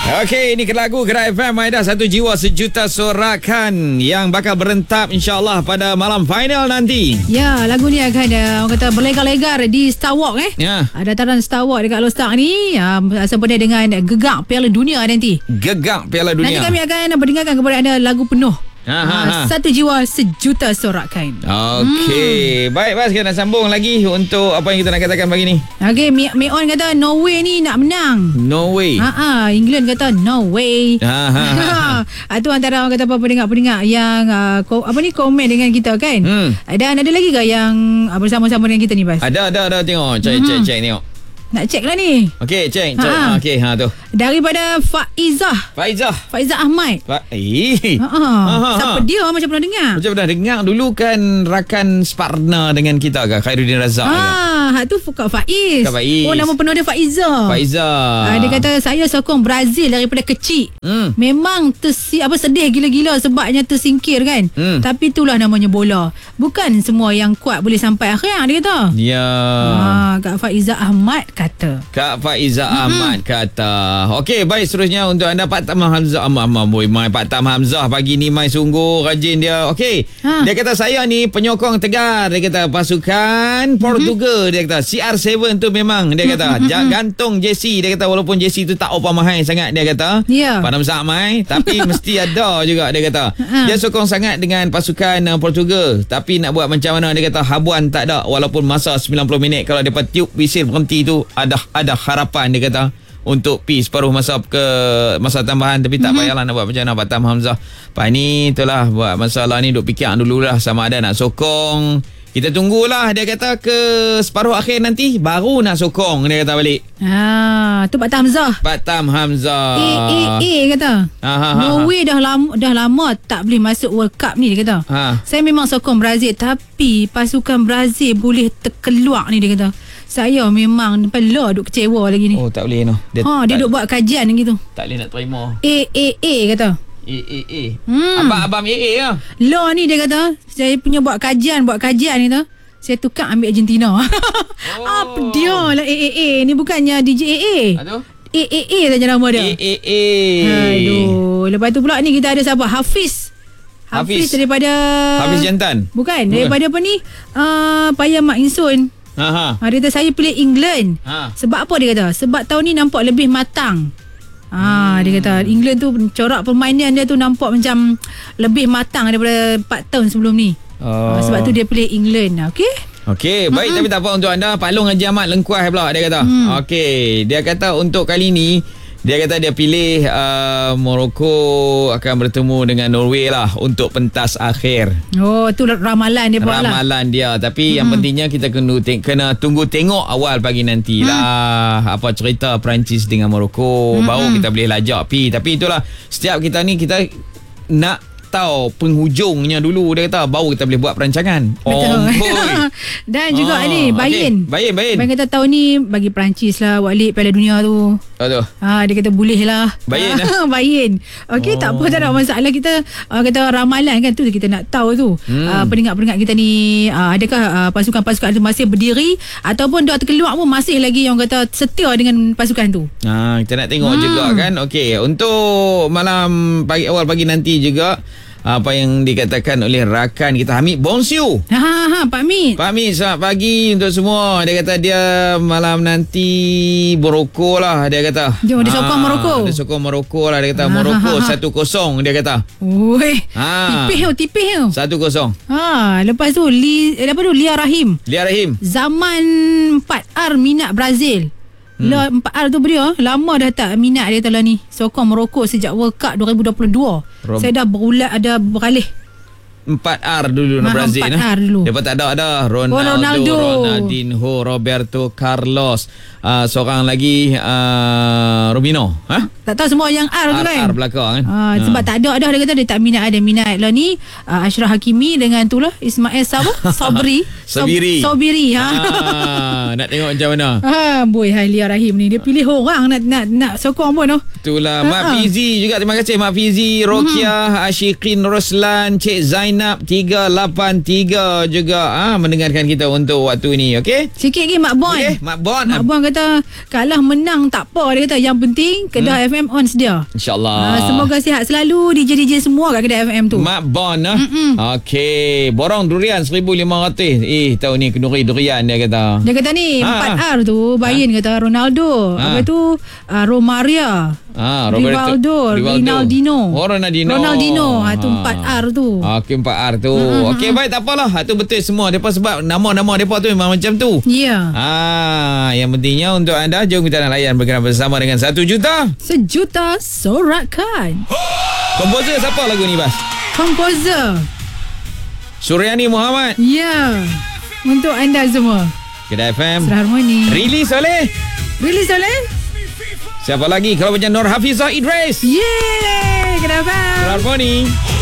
Okey, ini lagu Gerai FM Aidah Satu Jiwa Sejuta Sorakan yang bakal berentap insyaAllah pada malam final nanti. Ya, lagu ni akan orang kata berlegar-legar di Star Walk Ya. Dataran Star Walk dekat Lostak ni sempena dengan Gegak Piala Dunia nanti. Gegak Piala Dunia. Nanti kami akan mendengarkan kepada anda lagu penuh. Satu Jiwa Sejuta Sorakan. Okey, baik Bas, kita nak sambung lagi untuk apa yang kita nak katakan pagi ni. Okey, Meon kata Norway ni nak menang. No way. England kata no way. Itu antara orang kata pendengar-pendengar yang komen dengan kita kan. Dan ada lagi ke yang bersama-sama dengan kita ni Bas? Ada tengok. Cek tengok. Nak cek lah ni. Okey, cek. Okey, tu. Daripada Faizah Ahmad. Siapa dia? Macam pernah dengar. Macam pernah dengar. Dulu kan rakan separtner dengan kita ke, Khairuddin Razak. Hak tu Kak Faiz. Oh, nama penuh dia Faizah. Dia kata saya sokong Brazil daripada kecil. Memang sedih gila-gila sebabnya tersingkir kan. Tapi itulah namanya bola. Bukan semua yang kuat boleh sampai akhir, dia kata. Ya. Kak Faizah Ahmad kata. Okey, baik, seterusnya untuk anda Pak Tam Hamzah. Pak Tam Hamzah pagi ni mai sungguh rajin dia. Okey. Dia kata saya ni penyokong tegar, dia kata pasukan Portugal. Dia kata CR7 tu memang dia kata gantung jersey. Dia kata walaupun jersey tu tak apa mahal sangat, dia kata. Pak Tam Hamzah mai tapi mesti ada juga, dia kata. Dia sokong sangat dengan pasukan Portugal, tapi nak buat macam mana, dia kata habuan tak ada. Walaupun masa 90 minit kalau dapat tiup whistle berhenti tu ada harapan, dia kata, untuk pi separuh masa ke masa tambahan. Tapi tak payahlah nak buat macam mana Pak Tam Hamzah. Pak ni itulah buat masalah ni, duk fikir dululah sama ada nak sokong. Kita tunggulah, dia kata, ke separuh akhir nanti baru nak sokong, dia kata balik. Tu Pak Tam Hamzah. Kata. Norway dah lama tak boleh masuk World Cup ni, dia kata. Saya memang sokong Brazil, tapi pasukan Brazil boleh terkeluar ni, dia kata. Saya memang duk kecewa lagi ni. Oh, tak boleh no. Dia duk buat kajian gitu. Tak boleh nak terima. kata. Abang AA lah. Law ni dia kata, saya punya buat kajian gitu. Saya tukar ambil Argentina. Apa dia lah AAA ni, bukannya DJ AA. Aduh. AAA saja nama dia. Aduh. Lepas tu pula ni kita ada siapa? Hafiz daripada Hafiz Jantan. Bukan. Daripada apa ni? Paya Mak Insun. Dia kata saya pilih England. Sebab apa dia kata? Sebab tahun ni nampak lebih matang. Dia kata England tu corak permainan dia tu nampak macam lebih matang daripada 4 tahun sebelum ni. Sebab tu dia pilih England. Okey, baik. Tapi tak apa untuk anda. Pak Long Haji Ahmad lengkuas pula, dia kata. Okey, dia kata untuk kali ni dia kata dia pilih Morocco akan bertemu dengan Norway lah untuk pentas akhir. Itu ramalan dia buat lah. Ramalan dia. Tapi yang pentingnya kita kena tunggu tengok awal pagi nantilah apa cerita Perancis dengan Morocco. Baru kita boleh lajak pi. Tapi itulah, setiap kita ni kita nak tahu penghujungnya dulu, dia kata, baru kita boleh buat perancangan. Dan juga ni Bayin kata tahun ni bagi Perancis lah balik Piala Dunia tu. Dia kata boleh lah Bayin. Tak apa, tak ada masalah. Kita kata ramalan kan, tu kita nak tahu tu. Pendengar-pendengar kita ni, adakah pasukan-pasukan tu masih berdiri ataupun dah terkeluar pun masih lagi yang kata setia dengan pasukan tu. Kita nak tengok juga kan. Okey, untuk malam awal pagi nanti juga apa yang dikatakan oleh rakan kita Hamid Bonsiu. Pak Hamid, selamat pagi untuk semua. Dia kata dia malam nanti Morocco lah, dia kata. Dia sokong Morocco. Dia sokong Morocco lah, dia kata. Morocco 1-0, dia kata. Tipis 1-0. Lepas tu Lia Rahim. Zaman 4R minat Brazil. 4R tu beliau lama dah tak minat, dia kata lah ni. Sokong Morocco sejak World Cup 2022. Saya dah beralih 4R dulu Brazil. 4R dulu. Lepas tak ada Ronaldo, Ronaldinho, Roberto Carlos, seorang lagi Robinho. Tak tahu semua yang R tu kan. R belakang kan. Sebab tak ada dia kata dia tak minat. Ada minat lah ni Ashraf Hakimi dengan tu lah Ismail Sabri. Nak tengok macam mana. Lia Rahim ni dia pilih orang nak sokong pun. Itulah Mak Fizi juga. Terima kasih Mak Fizi, Rokiah, Ashiqin Roslan, Cik Zain Zainab 383 juga mendengarkan kita untuk waktu ni. Okey. Sikit lagi Mak Bon. Okay, Mak Bon. Mak Bon kata kalah menang tak apa, dia kata yang penting Kedah FM on sedia. InsyaAllah. Semoga sihat selalu DJ semua kat Kedah FM tu. Mak Bon Okey. Borong durian 1,500. Tahun ni kenduri durian dia kata. Dia kata ni 4R tu Bayin kata Ronaldo. Apa tu Romaria. Rivaldo. Rinaldino. Ronaldino. Tu 4R tu. Okey, 4R tu. Okey, baik, tak apalah. Tu betul semua. Depa sebab nama-nama depa tu memang macam tu. Ya. Yang pentingnya untuk anda, jom kita nak layan bergerak bersama dengan 1 juta. Sejuta sorakan. Komposer siapa lagu ni, Bas? Komposer Suryani Muhammad. Ya. Untuk anda semua. Kedah FM. Suara Harmoni. Rilis oleh siapa lagi kalau macam Nur Hafizah Idris. Yeay. Kedah FM. Suara Harmoni.